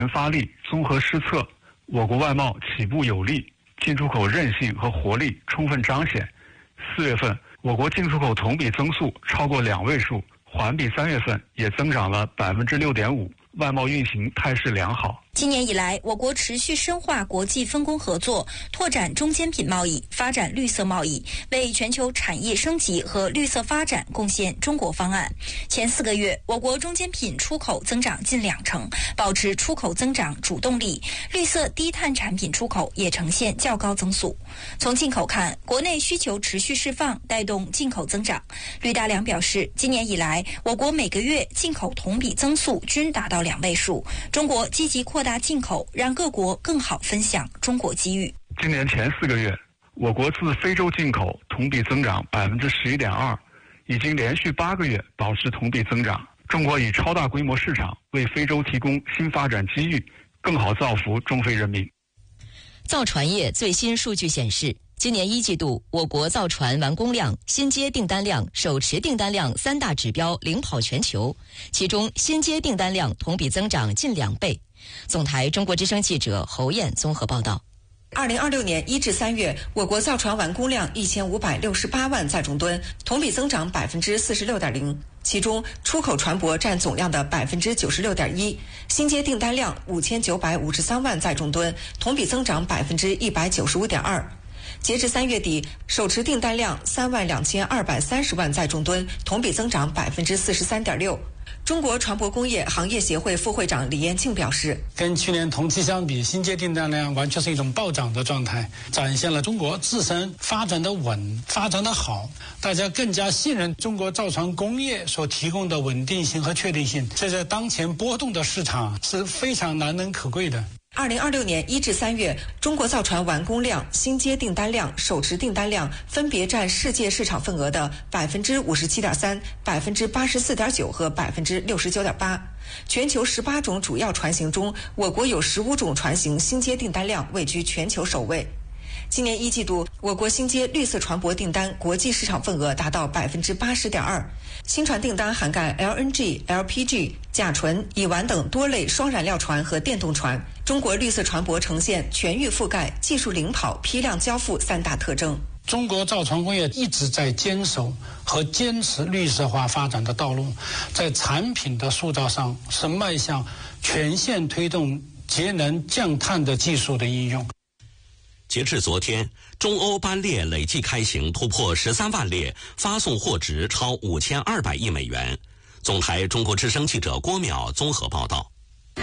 发力，综合施策，我国外贸起步有力，进出口韧性和活力充分彰显。4月份，我国进出口同比增速超过2位数，环比3月份也增长了6.5%，外贸运行态势良好。 今年以来，我国持续深化国际分工合作，拓展中间品贸易，发展绿色贸易，为全球产业升级和绿色发展贡献中国方案。前4个月，我国中间品出口增长近20%，保持出口增长主动力，绿色低碳产品出口也呈现较高增速。从进口看，国内需求持续释放，带动进口增长。吕大良表示，今年以来，我国每个月进口同比增速均达到2位数，中国积极扩大进口，让各国更好分享中国机遇。 今年前4个月，我国自非洲进口同比增长11.2%，已经连续8个月保持同比增长。中国以超大规模市场为非洲提供新发展机遇，更好造福中非人民。 造船业最新数据显示，今年1季度，我国造船完工量、新接订单量、手持订单量3大指标领跑全球，其中新接订单量同比增长近2倍。总台中国之声记者侯燕综合报道。 2026年1至3月，我国造船完工量1568万载重吨，同比增长46.0%。其中，出口船舶占总量的96.1%，新接订单量5953万载重吨，同比增长195.2%。截至3月底，手持订单量32230万载重吨，同比增长43.6%。中国船舶工业行业协会副会长李延庆表示， 跟去年同期相比，新接订单量完全是一种暴涨的状态，展现了中国自身发展的稳、发展的好，大家更加信任中国造船工业所提供的稳定性和确定性，这在当前波动的市场是非常难能可贵的。 2026年1至3月，中国造船完工量、新接订单量、手持订单量分别占世界市场份额的57.3%、84.9%和69.8%。全球18种主要船型中，我国有15种船型新接订单量位居全球首位。今年1季度，我国新接绿色船舶订单国际市场份额达到80.2%，新船订单涵盖 LNG、LPG、甲醇、乙烷等多类双燃料船和电动船。中国绿色船舶呈现全域覆盖、技术领跑、批量交付3大特征。 中国造船工业一直在坚守和坚持绿色化发展的道路，在产品的塑造上是迈向全线推动节能降碳的技术的应用。 截至昨天，中欧班列累计开行突破13万列，发送货值超5200亿美元。总台中国之声记者郭淼综合报道。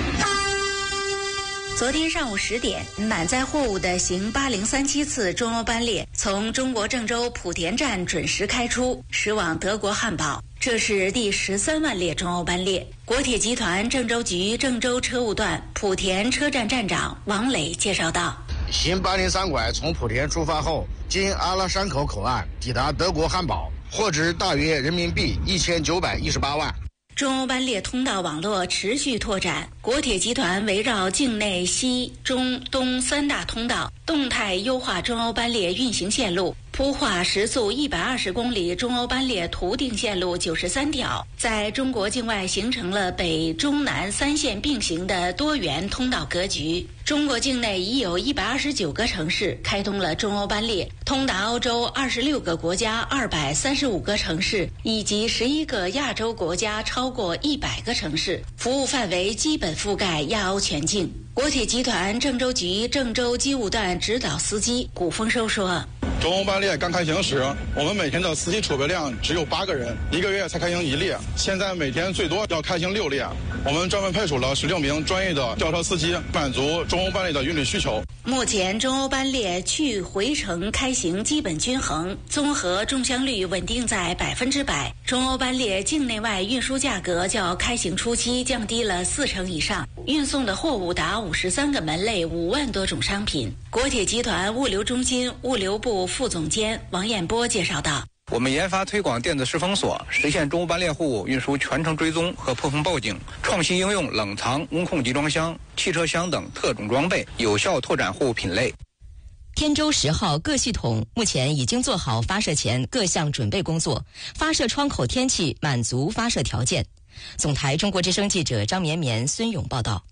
昨天上午10点，满载货物的行8037次中欧班列从中国郑州莆田站准时开出，驶往德国汉堡。这是第13万列中欧班列。国铁集团郑州局郑州车务段莆田车站站长王磊介绍道， 新803馆从莆田出发后，经阿拉山口口岸抵达德国汉堡，货值大约人民币1918万。 中欧班列通道网络持续拓展，国铁集团围绕境内西、中、东3大通道，动态优化中欧班列运行线路，铺画时速120公里中欧班列图定线路93条，在中国境外形成了北中南3线并行的多元通道格局。中国境内已有129个城市开通了中欧班列，通达欧洲26个国家235个城市，以及11个亚洲国家超过100个城市，服务范围基本覆盖亚欧全境。国铁集团郑州局郑州机务段指导司机古丰收说， 中欧班列刚开行时，我们每天的司机储备量只有8个人，1个月才开行1列，现在每天最多要开行6列。我们专门派出了16名专业的吊车司机，满足中欧班列的运力需求。 目前中欧班列去回程开行基本均衡，综合中箱率稳定在100%。中欧班列境内外运输价格较开行初期降低了40%以上，运送的货物达53个门类，5万多种商品。国铁集团物流中心物流部副总监王彦波介绍道， 我们研发推广电子式封锁，实现中欧班列货物运输全程追踪和破风报警，创新应用冷藏、温控集装箱、汽车厢等特种装备，有效拓展货物品类。 天舟10号各系统目前已经做好发射前各项准备工作，发射窗口天气满足发射条件。总台中国之声记者张绵绵、孙勇报道。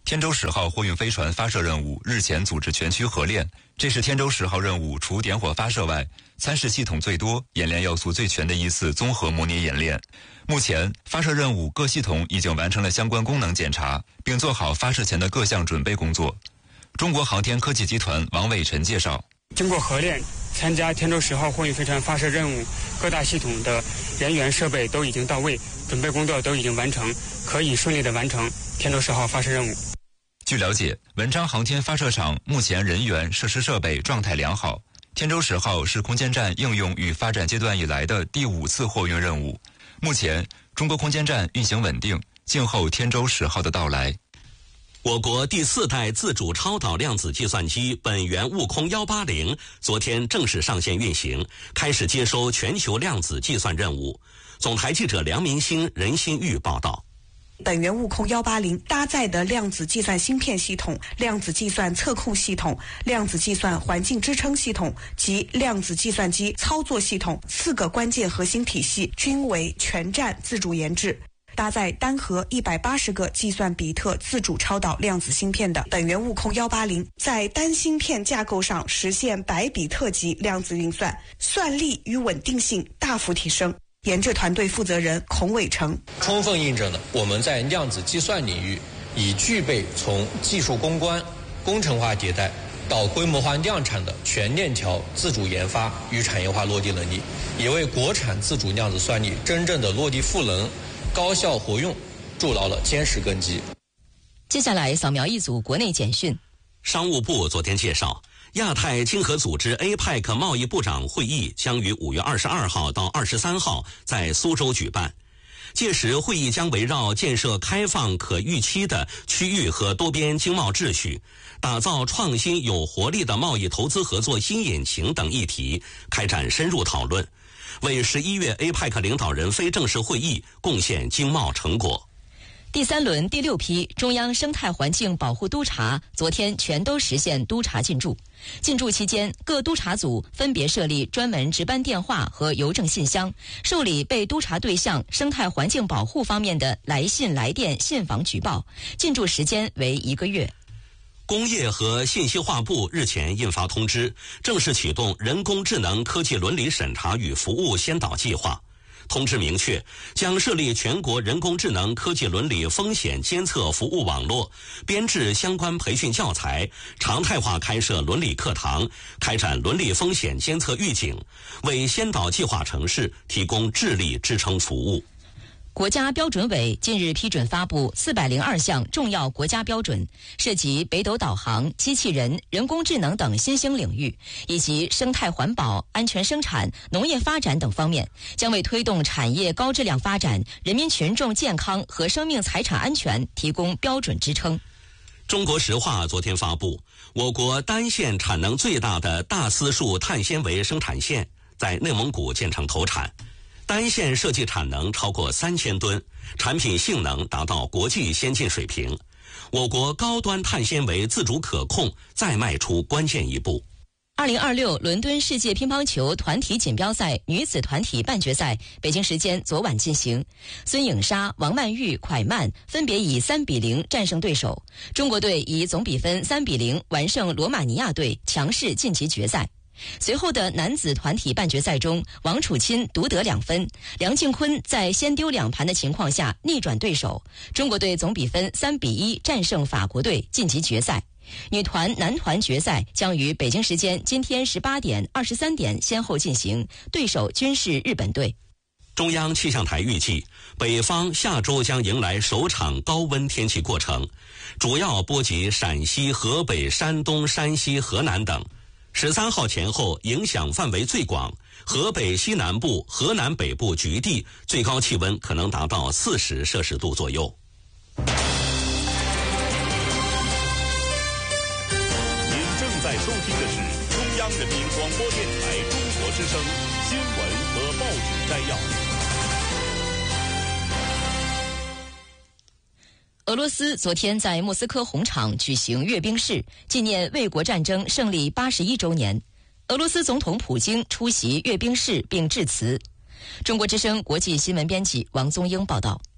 天舟10号货运飞船发射任务日前组织全区合练，这是天舟10号任务除点火发射外，参试系统最多、演练要素最全的一次综合模拟演练。目前，发射任务各系统已经完成了相关功能检查，并做好发射前的各项准备工作。中国航天科技集团王伟晨介绍， 经过合练，参加天舟10号货运飞船发射任务，各大系统的人员设备都已经到位，准备工作都已经完成，可以顺利的完成天舟10号发射任务。 据了解，文昌航天发射场目前人员、设施设备状态良好。天舟10号是空间站应用与发展阶段以来的第5次货运任务。目前，中国空间站运行稳定，静候天舟10号的到来。 我国第4代自主超导量子计算机本源悟空180昨天正式上线运行，开始接收全球量子计算任务。总台记者梁明星、任新玉报道。 本源悟空180搭载的量子计算芯片系统、量子计算测控系统、量子计算环境支撑系统及量子计算机操作系统4个关键核心体系均为全站自主研制。搭载单核180个计算比特自主超导量子芯片的本源悟空180，在单芯片架构上实现100比特级量子运算，算力与稳定性大幅提升。研制团队负责人孔伟成充分印证了我们在量子计算领域已具备从技术攻关、工程化迭代到规模化量产的全链条自主研发与产业化落地能力，也为国产自主量子算力真正的落地赋能、高效活用筑牢了坚实根基。 接下来扫描一组国内简讯。 商务部昨天介绍，亚太经合组织 APEC 贸易部长会议将于5月22号到23号在苏州举办。届时会议将围绕建设开放可预期的区域和多边经贸秩序，打造创新有活力的贸易投资合作新引擎等议题开展深入讨论，为11月 APEC 领导人非正式会议贡献经贸成果。 第3轮第6批中央生态环境保护督察昨天全都实现督查进驻。进驻期间，各督查组分别设立专门值班电话和邮政信箱，受理被督查对象生态环境保护方面的来信、来电、信访举报。进驻时间为1个月。 工业和信息化部日前印发通知，正式启动人工智能科技伦理审查与服务先导计划。通知明确，将设立全国人工智能科技伦理风险监测服务网络，编制相关培训教材，常态化开设伦理课堂，开展伦理风险监测预警，为先导计划城市提供智力支撑服务。 国家标准委近日批准发布402项重要国家标准，涉及北斗导航、机器人、人工智能等新兴领域，以及生态环保、安全生产、农业发展等方面，将为推动产业高质量发展、人民群众健康和生命财产安全提供标准支撑。 中国石化昨天发布，我国单线产能最大的大丝树碳纤维生产线在内蒙古建成投产。单线设计产能超过3000吨，产品性能达到国际先进水平。我国高端碳纤维自主可控再迈出关键一步。 2026伦敦世界乒乓球团体锦标赛女子团体半决赛，北京时间昨晚进行。孙颖莎、王曼玉、蒯曼分别以3-0战胜对手，中国队以总比分3-0完胜罗马尼亚队，强势晋级决赛。随后的男子团体半决赛中，王楚钦独得2分，梁靖昆在先丢2盘的情况下逆转对手，中国队总比分3-1战胜法国队，晋级决赛。女团、男团决赛将于北京时间今天18点、23点先后进行，对手均是日本队。 中央气象台预计，北方下周将迎来首场高温天气过程，主要波及陕西、河北、山东、山西、河南等。13号前后影响范围最广，河北西南部、河南北部局地最高气温可能达到40摄氏度左右。 您正在收听的是中央人民广播电台中国之声新闻和报纸摘要。 俄罗斯昨天在莫斯科红场举行阅兵式，纪念卫国战争胜利81周年。俄罗斯总统普京出席阅兵式并致辞。中国之声国际新闻编辑王宗英报道。